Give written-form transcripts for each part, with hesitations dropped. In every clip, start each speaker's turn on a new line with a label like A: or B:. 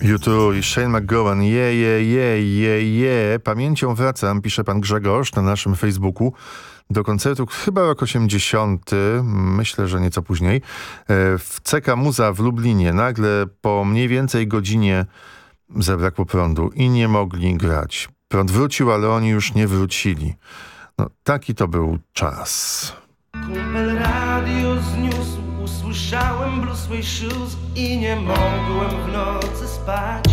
A: U2 i Shane McGowan. Pamięcią wracam, pisze pan Grzegorz na naszym Facebooku, do koncertu chyba rok 80, myślę, że nieco później, w CK Muza w Lublinie. Nagle po mniej więcej godzinie zabrakło prądu i nie mogli grać. Prąd wrócił, ale oni już nie wrócili. No, taki to był czas.
B: Kumpel radio zniósł, usłyszałem Blue Suede Shoes i nie mogłem w nocy spać.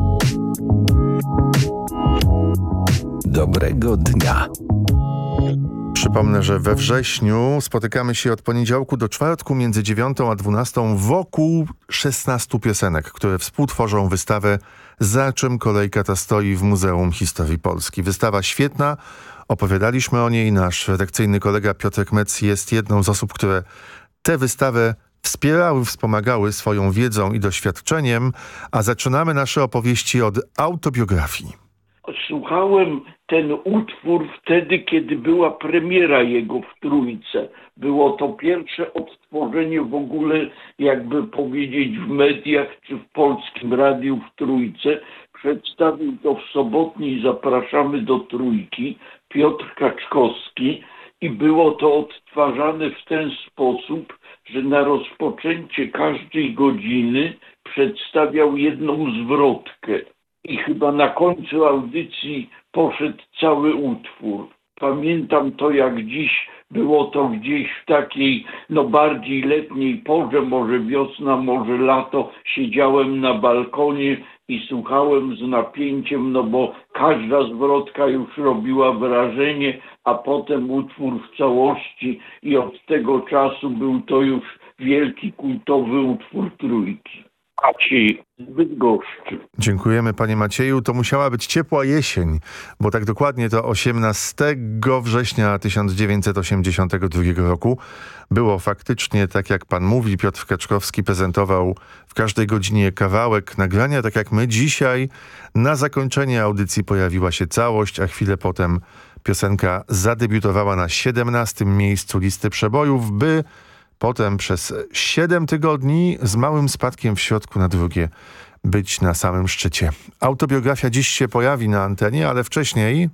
C: Dobrego dnia.
A: Przypomnę, że we wrześniu spotykamy się od poniedziałku do czwartku między 9 a 12 wokół 16 piosenek, które współtworzą wystawę Za czym kolejka ta stoi w Muzeum Historii Polski. Wystawa świetna, opowiadaliśmy o niej. Nasz redakcyjny kolega Piotrek Metz jest jedną z osób, które tę wystawę wspierały, wspomagały swoją wiedzą i doświadczeniem, a zaczynamy nasze opowieści od autobiografii.
D: Słuchałem ten utwór wtedy, kiedy była premiera jego w Trójce. Było to pierwsze odtworzenie w ogóle, jakby powiedzieć, w mediach czy w Polskim Radiu w Trójce. Przedstawił to w sobotniej Zapraszamy do Trójki Piotr Kaczkowski i było to odtwarzane w ten sposób, że na rozpoczęcie każdej godziny przedstawiał jedną zwrotkę. I chyba na końcu audycji poszedł cały utwór. Pamiętam to jak dziś, było to gdzieś w takiej bardziej letniej porze, może wiosna, może lato. Siedziałem na balkonie i słuchałem z napięciem, bo każda zwrotka już robiła wrażenie, a potem utwór w całości i od tego czasu był to już wielki kultowy utwór Trójki. Maciej z Bydgoszczy.
A: Dziękujemy, panie Macieju. To musiała być ciepła jesień, bo tak dokładnie to 18 września 1982 roku było faktycznie, tak jak pan mówi, Piotr Kaczkowski prezentował w każdej godzinie kawałek nagrania, tak jak my dzisiaj. Na zakończenie audycji pojawiła się całość, a chwilę potem piosenka zadebiutowała na 17. miejscu listy przebojów, by potem przez 7 tygodni z małym spadkiem w środku na drugie być na samym szczycie. Autobiografia dziś się pojawi na antenie, ale wcześniej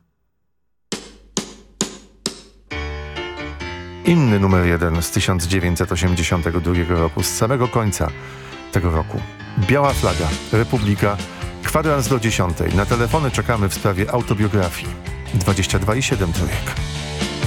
A: inny numer 1 z 1982 roku, z samego końca tego roku. Biała flaga, Republika, kwadrans do 10. Na telefony czekamy w sprawie autobiografii. 22,7 trójek.